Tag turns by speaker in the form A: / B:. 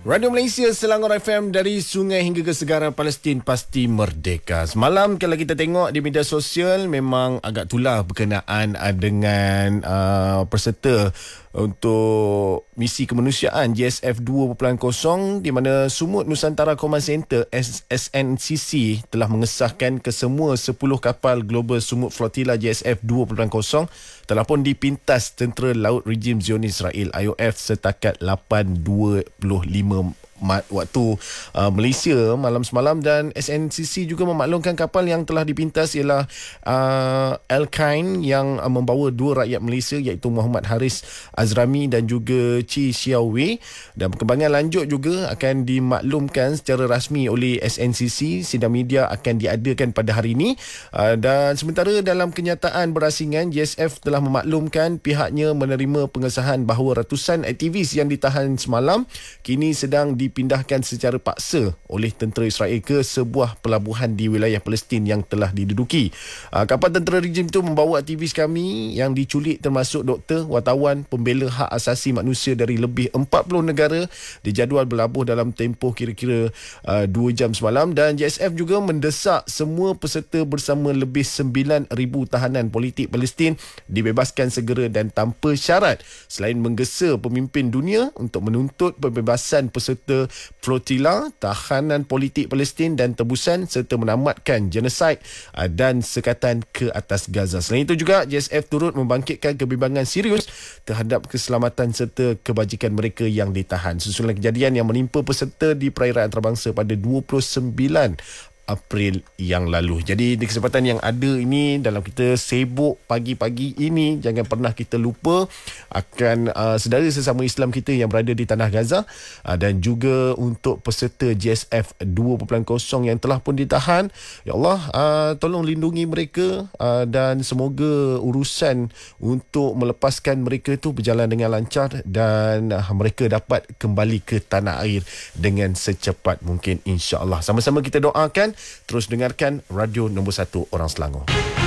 A: Radio Malaysia Selangor FM, dari sungai hingga ke segara Palestin pasti merdeka. Semalam kalau kita tengok di media sosial memang agak tular berkenaan dengan peserta untuk misi kemanusiaan JSF 2.0 di mana Sumut Nusantara Command Center SNCC telah mengesahkan kesemua 10 kapal Global Sumut Flotilla JSF 2.0 telah pun dipintas Tentera Laut Rejim Zionis Israel IOF setakat 8.25 waktu Malaysia malam semalam, dan SNCC juga memaklumkan kapal yang telah dipintas ialah Al-Kain yang membawa dua rakyat Malaysia iaitu Muhammad Haris Azrami dan juga Chi Xiao Wei, dan perkembangan lanjut juga akan dimaklumkan secara rasmi oleh SNCC. Sidang media akan diadakan pada hari ini, dan sementara dalam kenyataan berasingan JSF telah memaklumkan pihaknya menerima pengesahan bahawa ratusan aktivis yang ditahan semalam kini sedang dipindahkan secara paksa oleh tentera Israel ke sebuah pelabuhan di wilayah Palestin yang telah diduduki. Kapal tentera rejim itu membawa aktivis kami yang diculik termasuk doktor, wartawan, pembela hak asasi manusia dari lebih 40 negara, dijadual berlabuh dalam tempoh kira-kira 2 jam semalam, dan JSF juga mendesak semua peserta bersama lebih 9,000 tahanan politik Palestin dibebaskan segera dan tanpa syarat, selain menggesa pemimpin dunia untuk menuntut pembebasan peserta flotilla, tahanan politik Palestin dan tebusan serta menamatkan genosid dan sekatan ke atas Gaza. Selain itu juga JSF turut membangkitkan kebimbangan serius terhadap keselamatan serta kebajikan mereka yang ditahan susulan kejadian yang menimpa peserta di perairan antarabangsa pada 29 April yang lalu. Jadi di kesempatan yang ada ini, dalam kita sibuk pagi-pagi ini, jangan pernah kita lupa akan saudara sesama Islam kita yang berada di tanah Gaza, dan juga untuk peserta JSF 2.0 yang telah pun ditahan. Ya Allah, tolong lindungi mereka, dan semoga urusan untuk melepaskan mereka itu berjalan dengan lancar dan mereka dapat kembali ke tanah air dengan secepat mungkin, insya-Allah. Sama-sama kita doakan. Terus dengarkan Radio Nombor 1 Orang Selangor.